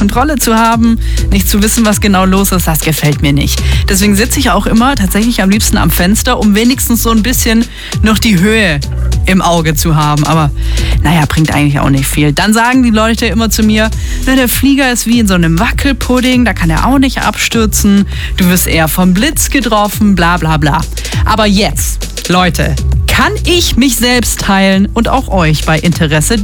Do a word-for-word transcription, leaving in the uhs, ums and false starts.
Kontrolle zu haben, nicht zu wissen, was genau los ist, das gefällt mir nicht. Deswegen sitze ich auch immer tatsächlich am liebsten am Fenster, um wenigstens so ein bisschen noch die Höhe im Auge zu haben. Aber naja, bringt eigentlich auch nicht viel. Dann sagen die Leute immer zu mir, na, der Flieger ist wie in so einem Wackelpudding, da kann er auch nicht abstürzen, du wirst eher vom Blitz getroffen, bla bla bla. Aber jetzt, Leute, kann ich mich selbst heilen und auch euch bei Interesse